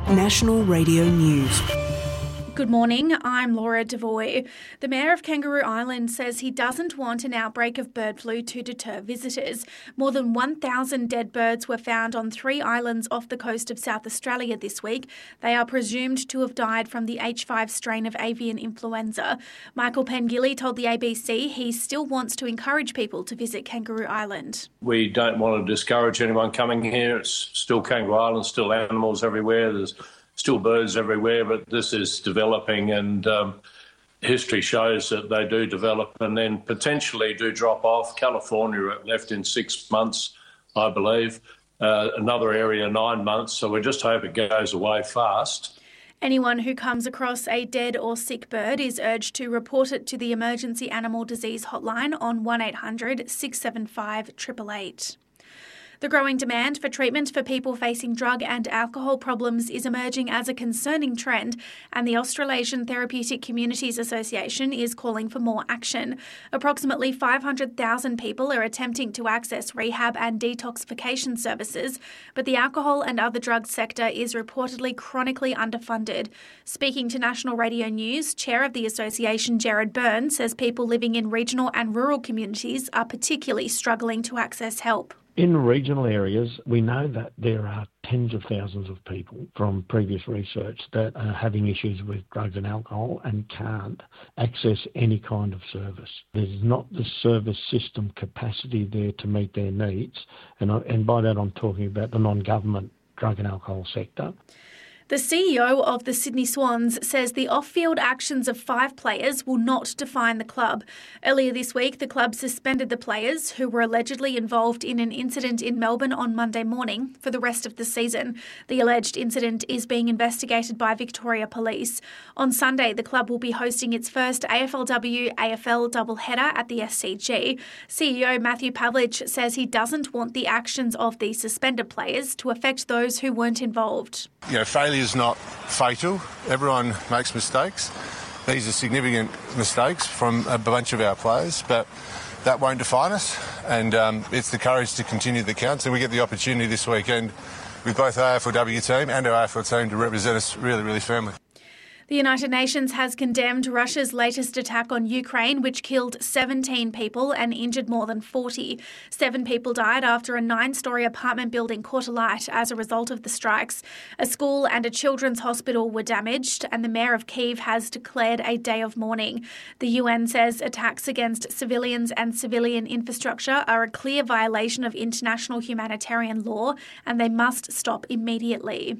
National Radio News. Good morning, I'm Laura Devoy. The Mayor of Kangaroo Island says he doesn't want an outbreak of bird flu to deter visitors. More than 1,000 dead birds were found on 3 islands off the coast of South Australia this week. They are presumed to have died from the H5 strain of avian influenza. Michael Pengilly told the ABC he still wants to encourage people to visit Kangaroo Island. We don't want to discourage anyone coming here. It's still Kangaroo Island, still animals everywhere. There's still birds everywhere, but this is developing, and history shows that they do develop and then potentially do drop off. California left in 6 months, I believe. Another area 9 months, so we just hope it goes away fast. Anyone who comes across a dead or sick bird is urged to report it to the Emergency Animal Disease Hotline on 1800 675 888. The growing demand for treatment for people facing drug and alcohol problems is emerging as a concerning trend, and the Australasian Therapeutic Communities Association is calling for more action. Approximately 500,000 people are attempting to access rehab and detoxification services, but the alcohol and other drugs sector is reportedly chronically underfunded. Speaking to National Radio News, Chair of the association Gerard Byrne says people living in regional and rural communities are particularly struggling to access help. In regional areas, we know that there are tens of thousands of people from previous research that are having issues with drugs and alcohol and can't access any kind of service. There's not the service system capacity there to meet their needs, and by that I'm talking about the non-government drug and alcohol sector. The CEO of the Sydney Swans says the off-field actions of 5 players will not define the club. Earlier this week, the club suspended the players who were allegedly involved in an incident in Melbourne on Monday morning for the rest of the season. The alleged incident is being investigated by Victoria Police. On Sunday, the club will be hosting its first AFLW-AFL doubleheader at the SCG. CEO Matthew Pavlich says he doesn't want the actions of the suspended players to affect those who weren't involved. Failure is not fatal. Everyone makes mistakes. These are significant mistakes from a bunch of our players, but that won't define us, and it's the courage to continue the count. So we get the opportunity this weekend with both our AFLW team and our AFL team to represent us really, really firmly. The United Nations has condemned Russia's latest attack on Ukraine, which killed 17 people and injured more than 40. 7 people died after a 9-storey apartment building caught alight as a result of the strikes. A school and a children's hospital were damaged, and the mayor of Kyiv has declared a day of mourning. The UN says attacks against civilians and civilian infrastructure are a clear violation of international humanitarian law, and they must stop immediately.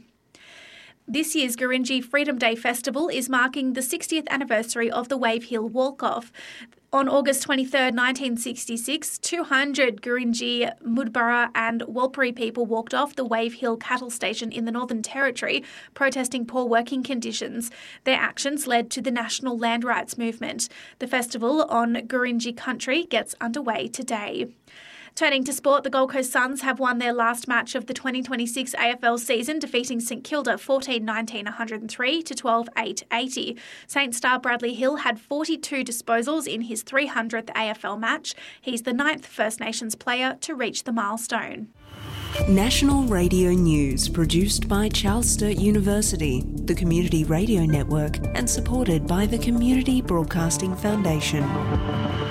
This year's Gurindji Freedom Day Festival is marking the 60th anniversary of the Wave Hill Walk-Off. On August 23, 1966, 200 Gurindji, Mudburra and Walpuri people walked off the Wave Hill cattle station in the Northern Territory, protesting poor working conditions. Their actions led to the National Land Rights Movement. The festival on Gurindji country gets underway today. Turning to sport, the Gold Coast Suns have won their last match of the 2026 AFL season, defeating St Kilda 14-19-103 to 12-8-80. Saints star Bradley Hill had 42 disposals in his 300th AFL match. He's the 9th First Nations player to reach the milestone. National Radio News, produced by Charles Sturt University, the Community Radio Network, and supported by the Community Broadcasting Foundation.